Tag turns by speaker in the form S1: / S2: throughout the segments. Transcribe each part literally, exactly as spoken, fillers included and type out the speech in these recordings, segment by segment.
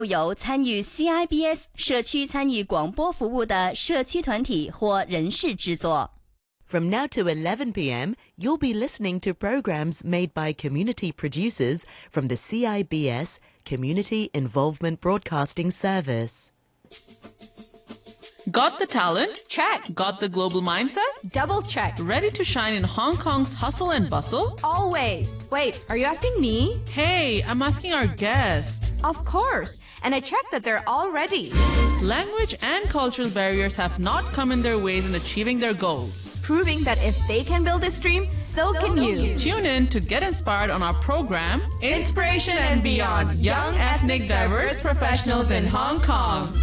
S1: 由参与 C I B S 社区参与广播服务的社区团体或人士制作。
S2: From now to eleven p.m., you'll be listening to programs made by community producers from the C I B S Community Involvement Broadcasting Service.
S3: Got the talent?
S4: Check.
S3: Got the global mindset?
S4: Double check.
S3: Ready to shine in Hong Kong's hustle and bustle?
S4: Always. Wait, are you asking me?
S3: Hey, I'm asking our guest.
S4: Of course. And I checked that they're all ready.
S3: Language and cultural barriers have not come in their ways in achieving their goals.
S4: Proving that if they can build this dream, so, so can you. you.
S3: Tune in to get inspired on our program,
S4: Inspiration and Beyond, Young Ethnic Diverse Professionals in Hong Kong.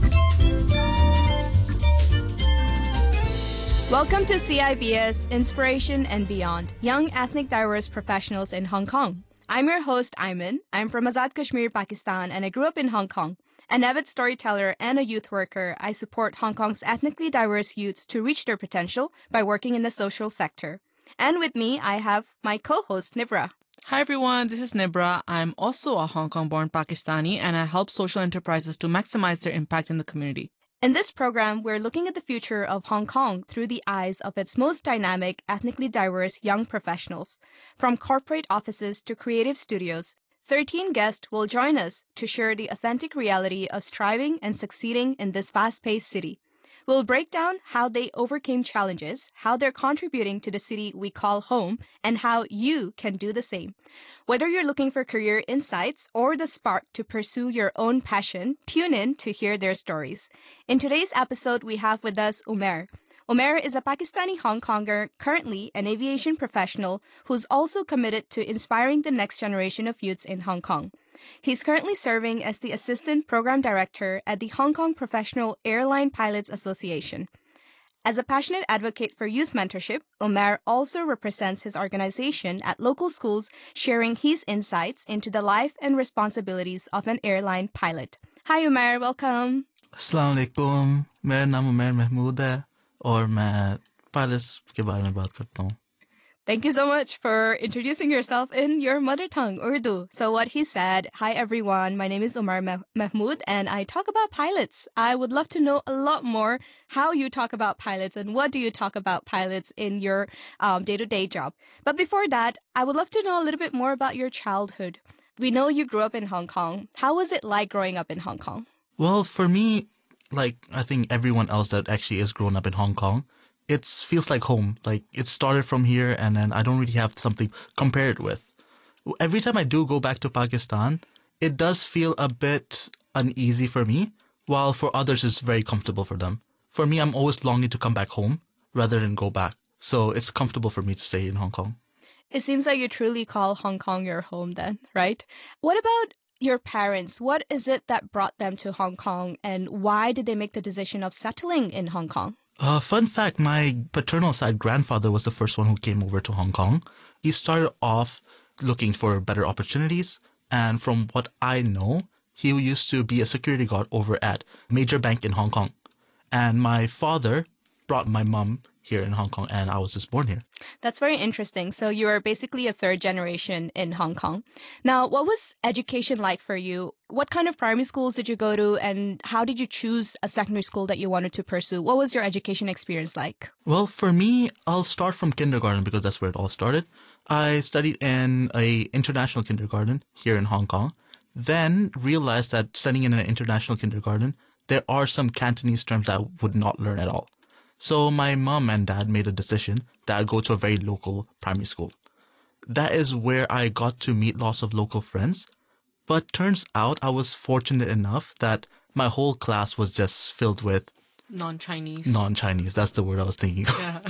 S4: Welcome to C I B S Inspiration and Beyond, Young Ethnic Diverse Professionals in Hong Kong. I'm your host, Ayman. I'm from Azad Kashmir, Pakistan, and I grew up in Hong Kong. An avid storyteller and a youth worker, I support Hong Kong's ethnically diverse youths to reach their potential by working in the social sector. And with me, I have my co-host, Nibra.
S3: Hi everyone, this is Nibra. I'm also a Hong Kong-born Pakistani, and I help social enterprises to maximize their impact in the community.
S4: In this program, we're looking at the future of Hong Kong through the eyes of its most dynamic, ethnically diverse young professionals. From corporate offices to creative studios, thirteen guests will join us to share the authentic reality of striving and succeeding in this fast-paced city. We'll break down how they overcame challenges, how they're contributing to the city we call home, and how you can do the same. Whether you're looking for career insights or the spark to pursue your own passion, tune in to hear their stories. In today's episode, we have with us Umair. Umair is a Pakistani Hong Konger, currently an aviation professional, who's also committed to inspiring the next generation of youths in Hong Kong. He's currently serving as the Assistant Program Director at the Hong Kong Professional Airline Pilots Association. As a passionate advocate for youth mentorship, Umair also represents his organization at local schools, sharing his insights into the life and responsibilities of an airline pilot. Hi Umair, welcome.
S5: Assalamu alaikum. मेरा नाम उमैर महमूद है और मैं pilots के बारे में बात करता हूँ.
S4: Thank you so much for introducing yourself in your mother tongue, Urdu. So what he said, hi everyone, my name is Umar Mah- Mahmood and I talk about pilots. I would love to know a lot more how you talk about pilots and what do you talk about pilots in your um, day-to-day job. But before that, I would love to know a little bit more about your childhood. We know you grew up in Hong Kong. How was it like growing up in Hong Kong?
S5: Well, for me, like I think everyone else that actually is grown up in Hong Kong, it feels like home. Like it started from here and then I don't really have something to compare it with. Every time I do go back to Pakistan, it does feel a bit uneasy for me, while for others it's very comfortable for them. For me, I'm always longing to come back home rather than go back. So it's comfortable for me to stay in Hong Kong.
S4: It seems like you truly call Hong Kong your home then, right? What about your parents? What is it that brought them to Hong Kong and why did they make the decision of settling in Hong Kong?
S5: Uh, fun fact, my paternal side grandfather was the first one who came over to Hong Kong. He started off looking for better opportunities. And from what I know, he used to be a security guard over at a major bank in Hong Kong. And my father brought my mom here in Hong Kong and I was just born here.
S4: That's very interesting. So you are basically a third generation in Hong Kong. Now, what was education like for you? What kind of primary schools did you go to and how did you choose a secondary school that you wanted to pursue? What was your education experience like?
S5: Well, for me, I'll start from kindergarten because that's where it all started. I studied in a international kindergarten here in Hong Kong, then realized that studying in an international kindergarten, there are some Cantonese terms that I would not learn at all. So my mom and dad made a decision that I'd go to a very local primary school. That is where I got to meet lots of local friends. But turns out I was fortunate enough that my whole class was just filled with
S3: non-Chinese.
S5: Non-Chinese, that's the word I was thinking of.
S3: Yeah.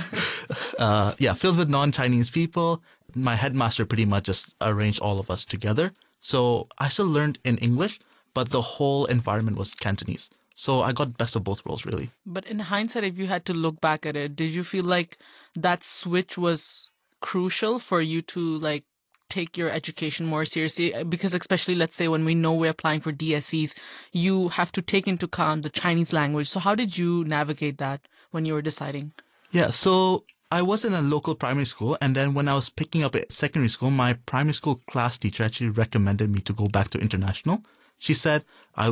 S5: uh, yeah, filled with non-Chinese people. My headmaster pretty much just arranged all of us together. So I still learned in English, but the whole environment was Cantonese. So I got best of both worlds, really.
S3: But in hindsight, if you had to look back at it, did you feel like that switch was crucial for you to like take your education more seriously? Because especially, let's say, when we know we're applying for D S Es, you have to take into account the Chinese language. So how did you navigate that when you were deciding?
S5: Yeah, so I was in a local primary school. And then when I was picking up at secondary school, my primary school class teacher actually recommended me to go back to international. She said, I